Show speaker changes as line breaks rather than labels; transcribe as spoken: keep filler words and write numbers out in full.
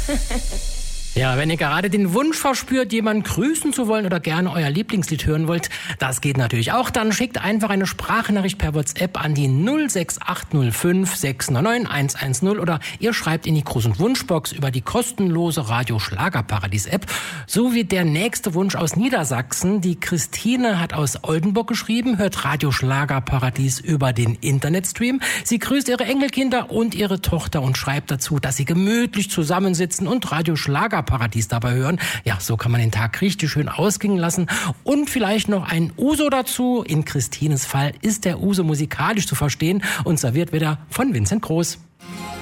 Ja, wenn ihr gerade den Wunsch verspürt, jemanden grüßen zu wollen oder gerne euer Lieblingslied hören wollt, das geht natürlich auch. Dann schickt einfach eine Sprachnachricht per WhatsApp an die null sechs acht null fünf sechs neun neun eins eins null oder ihr schreibt in die Gruß- und Wunschbox über die kostenlose Radio Schlagerparadies App. So wie der nächste Wunsch aus Niedersachsen. Die Christine hat aus Oldenburg geschrieben, hört Radio Schlagerparadies über den Internetstream. Sie grüßt ihre Enkelkinder und ihre Tochter und schreibt dazu, dass sie gemütlich zusammensitzen und Radio Schlagerparadies dabei hören. Ja, so kann man den Tag richtig schön ausgehen lassen. Und vielleicht noch ein Uso dazu. In Christines Fall ist der Uso musikalisch zu verstehen und serviert wieder von Vincent Groß.